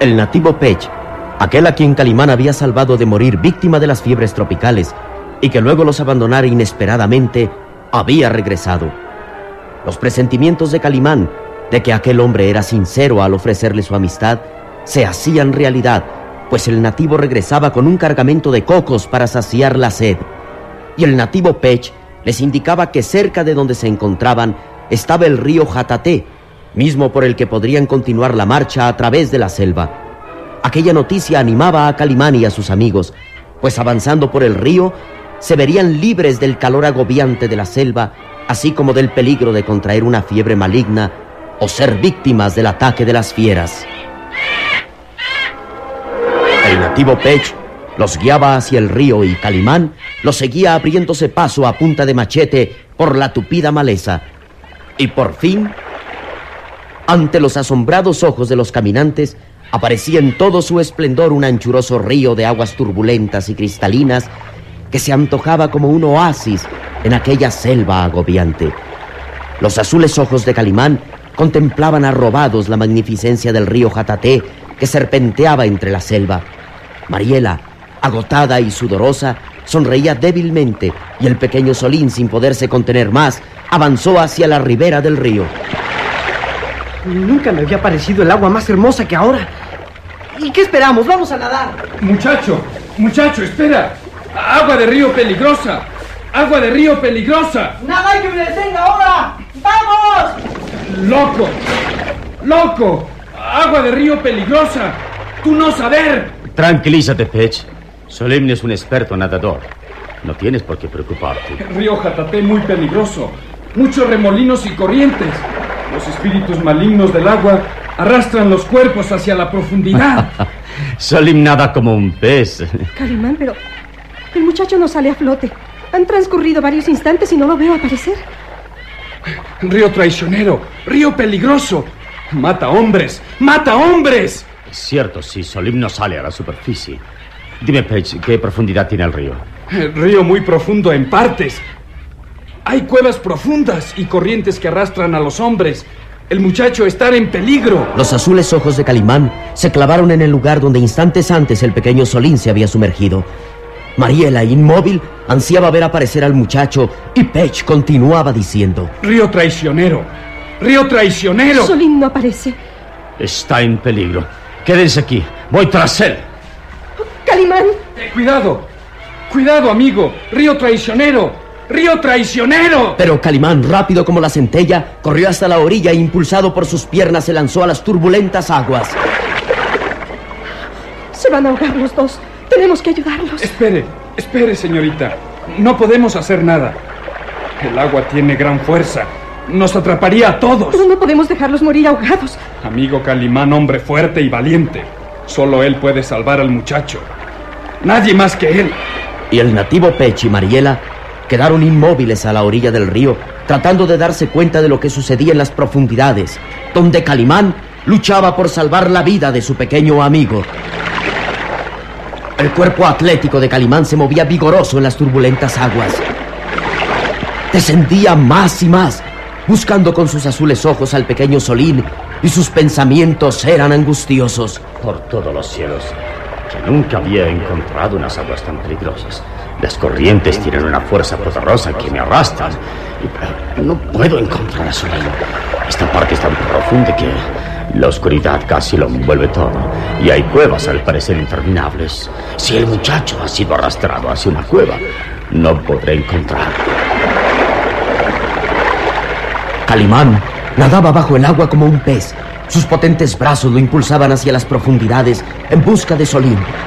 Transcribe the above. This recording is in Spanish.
El nativo Pech, aquel a quien Calimán había salvado de morir víctima de las fiebres tropicales y que luego los abandonara inesperadamente, había regresado. Los presentimientos de Calimán de que aquel hombre era sincero al ofrecerle su amistad se hacían realidad, pues el nativo regresaba con un cargamento de cocos para saciar la sed. Y el nativo Pech les indicaba que cerca de donde se encontraban estaba el río Jataté, mismo por el que podrían continuar la marcha a través de la selva. Aquella noticia animaba a Calimán y a sus amigos, pues avanzando por el río se verían libres del calor agobiante de la selva, así como del peligro de contraer una fiebre maligna o ser víctimas del ataque de las fieras. El nativo Pech los guiaba hacia el río y Calimán los seguía abriéndose paso a punta de machete por la tupida maleza. Y por fin, ante los asombrados ojos de los caminantes, aparecía en todo su esplendor un anchuroso río de aguas turbulentas y cristalinas que se antojaba como un oasis en aquella selva agobiante. Los azules ojos de Calimán contemplaban arrobados la magnificencia del río Jataté que serpenteaba entre la selva. Mariela, agotada y sudorosa, sonreía débilmente y el pequeño Solín, sin poderse contener más, avanzó hacia la ribera del río. Nunca me había parecido el agua más hermosa que ahora. ¿Y qué esperamos? ¡Vamos a nadar! Muchacho, espera. Agua de río peligrosa. Agua de río peligrosa. ¡Nada hay que me detenga ahora! ¡Vamos! ¡Loco! Agua de río peligrosa. ¡Tú no saber! Tranquilízate, Pech. Solim es un experto nadador. No tienes por qué preocuparte. El río Jataté muy peligroso. Muchos remolinos y corrientes. Los espíritus malignos del agua arrastran los cuerpos hacia la profundidad. Solim nada como un pez. Calimán, pero el muchacho no sale a flote. Han transcurrido varios instantes y no lo veo aparecer. Río traicionero, río peligroso. ¡Mata hombres! Es cierto, sí, Solim no sale a la superficie. Dime, Pech, ¿qué profundidad tiene el río? El río muy profundo en partes. Hay cuevas profundas y corrientes que arrastran a los hombres. El muchacho está en peligro. Los azules ojos de Calimán se clavaron en el lugar donde instantes antes el pequeño Solín se había sumergido. Mariela, inmóvil, ansiaba ver aparecer al muchacho y Pech continuaba diciendo: ¡Río traicionero! Solín no aparece. Está en peligro. Quédense aquí. Voy tras él. ¡Calimán! Cuidado, amigo. ¡Río traicionero! Pero Calimán, rápido como la centella, corrió hasta la orilla e impulsado por sus piernas se lanzó a las turbulentas aguas. Se van a ahogar los dos. Tenemos que ayudarlos. Espere, señorita. No podemos hacer nada. El agua tiene gran fuerza. Nos atraparía a todos. No podemos dejarlos morir ahogados. Amigo Calimán, hombre fuerte y valiente. Solo él puede salvar al muchacho. Nadie más que él. Y el nativo Pech y Mariela quedaron inmóviles a la orilla del río, tratando de darse cuenta de lo que sucedía en las profundidades, donde Calimán luchaba por salvar la vida de su pequeño amigo. El cuerpo atlético de Calimán se movía vigoroso en las turbulentas aguas. Descendía más y más, buscando con sus azules ojos al pequeño Solín, y sus pensamientos eran angustiosos. Por todos los cielos, que nunca había encontrado unas aguas tan peligrosas. Las corrientes tienen una fuerza poderosa que me arrastran. Y no puedo encontrar a Solín. Esta parte es tan profunda que la oscuridad casi lo envuelve todo. Y hay cuevas al parecer interminables. Si el muchacho ha sido arrastrado hacia una cueva, no podré encontrarlo. Calimán nadaba bajo el agua como un pez. Sus potentes brazos lo impulsaban hacia las profundidades en busca de Solín.